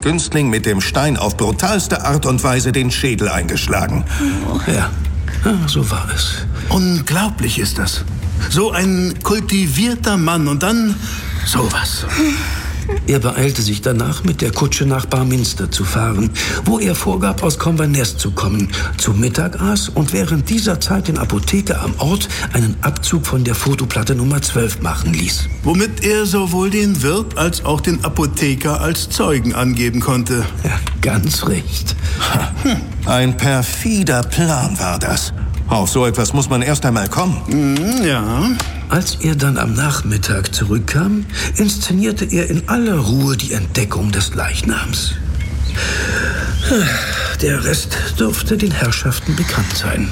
Günstling mit dem Stein auf brutalste Art und Weise den Schädel eingeschlagen. Ja, so war es. Unglaublich ist das. So ein kultivierter Mann und dann sowas. Er beeilte sich danach, mit der Kutsche nach Barminster zu fahren, wo er vorgab, aus Converness zu kommen, zu Mittag aß und während dieser Zeit den Apotheker am Ort einen Abzug von der Fotoplatte Nummer 12 machen ließ. Womit er sowohl den Wirt als auch den Apotheker als Zeugen angeben konnte. Ja, ganz recht. Ein perfider Plan war das. Auf so etwas muss man erst einmal kommen. Ja. Als er dann am Nachmittag zurückkam, inszenierte er in aller Ruhe die Entdeckung des Leichnams. Der Rest dürfte den Herrschaften bekannt sein.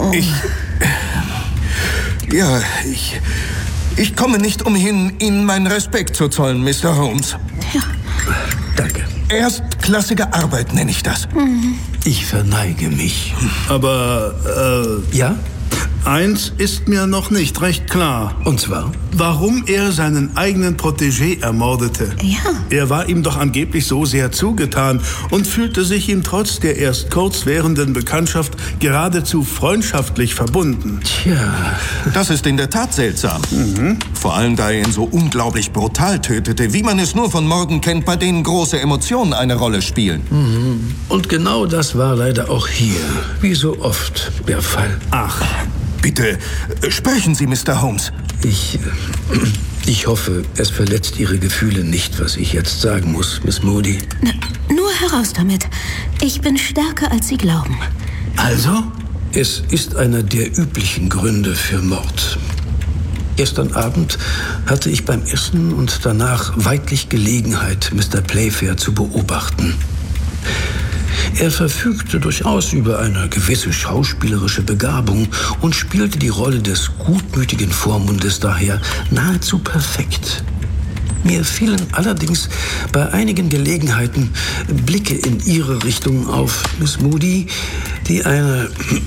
Ich komme nicht umhin, Ihnen meinen Respekt zu zollen, Mr. Holmes. Ja. Danke. Erstklassige Arbeit nenne ich das. Ich verneige mich. Aber, Ja? eins ist mir noch nicht recht klar. Und zwar? Warum er seinen eigenen Protégé ermordete. Ja. Er war ihm doch angeblich so sehr zugetan und fühlte sich ihm trotz der erst kurz währenden Bekanntschaft geradezu freundschaftlich verbunden. Tja. Das ist in der Tat seltsam. Vor allem, da er ihn so unglaublich brutal tötete, wie man es nur von Morden kennt, bei denen große Emotionen eine Rolle spielen. Und genau das war leider auch hier, wie so oft, der Fall. Ach, Bitte, sprechen Sie, Mr. Holmes. Ich hoffe, es verletzt Ihre Gefühle nicht, was ich jetzt sagen muss, Miss Moody. Nur heraus damit. Ich bin stärker, als Sie glauben. also? Es ist einer der üblichen Gründe für Mord. Gestern Abend hatte ich beim Essen und danach weidlich Gelegenheit, Mr. Playfair zu beobachten. Er verfügte durchaus über eine gewisse schauspielerische Begabung und spielte die Rolle des gutmütigen Vormundes daher nahezu perfekt. Mir fielen allerdings bei einigen Gelegenheiten Blicke in Ihre Richtung auf, Miss Moody, die eine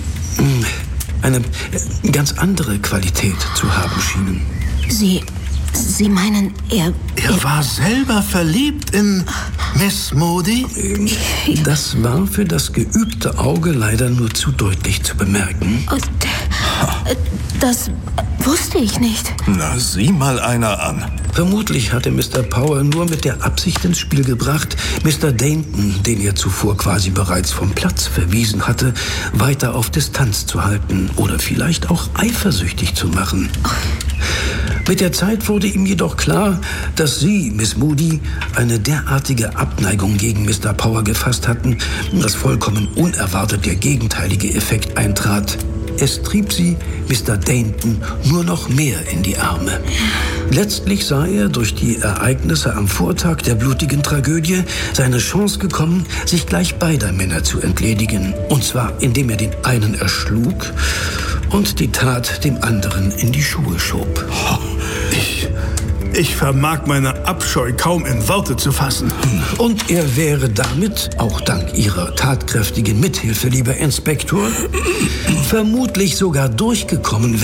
ganz andere Qualität zu haben schienen. Sie meinen, er Er war selber verliebt in Miss Moody? Das war für das geübte Auge leider nur zu deutlich zu bemerken. Das wusste ich nicht. Na, sieh mal einer an. Vermutlich hatte Mr. Power nur mit der Absicht ins Spiel gebracht, Mr. Dainton, den er zuvor quasi bereits vom Platz verwiesen hatte, weiter auf Distanz zu halten oder vielleicht auch eifersüchtig zu machen. Mit der Zeit wurde ihm jedoch klar, dass Sie, Miss Moody, eine derartige Abneigung gegen Mr. Power gefasst hatten, dass vollkommen unerwartet der gegenteilige Effekt eintrat. Es trieb sie, Mr. Dainton, nur noch mehr in die Arme. Letztlich sah er durch die Ereignisse am Vortag der blutigen Tragödie seine Chance gekommen, sich gleich beider Männer zu entledigen. Und zwar, indem er den einen erschlug und die Tat dem anderen in die Schuhe schob. Ich vermag meine Abscheu kaum in Worte zu fassen. Und er wäre damit, auch dank Ihrer tatkräftigen Mithilfe, lieber Inspektor, vermutlich sogar durchgekommen,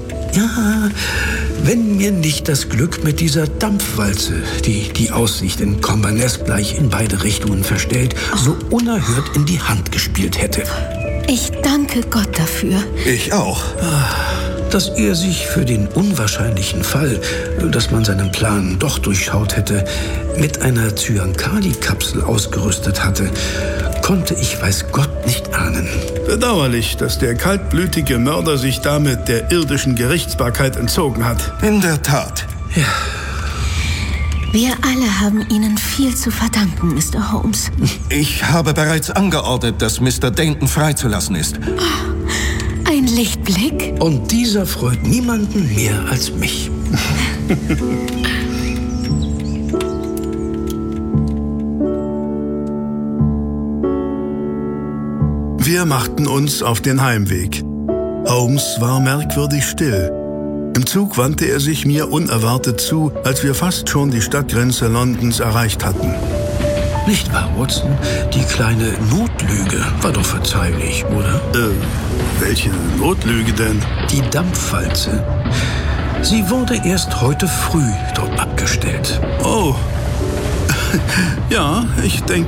wenn mir nicht das Glück mit dieser Dampfwalze, die Aussicht in Converness gleich in beide Richtungen verstellt, so unerhört in die Hand gespielt hätte. Ich danke Gott dafür. Ich auch. Dass er sich für den unwahrscheinlichen Fall, dass man seinen Plan doch durchschaut hätte, mit einer Zyankali-Kapsel ausgerüstet hatte, konnte ich weiß Gott nicht ahnen. Bedauerlich, dass der kaltblütige Mörder sich damit der irdischen Gerichtsbarkeit entzogen hat. In der Tat. Ja. Wir alle haben Ihnen viel zu verdanken, Mr. Holmes. Ich habe bereits angeordnet, dass Mr. Dainton freizulassen ist. Ein Lichtblick? Und dieser freut niemanden mehr als mich. Wir machten uns auf den Heimweg. Holmes war merkwürdig still. Im Zug wandte er sich mir unerwartet zu, als wir fast schon die Stadtgrenze Londons erreicht hatten. Nicht wahr, Watson? Die kleine Notlüge war doch verzeihlich, oder? Welche Notlüge denn? Die Dampfwalze. Sie wurde erst heute früh dort abgestellt. Oh. Ja, ich denke,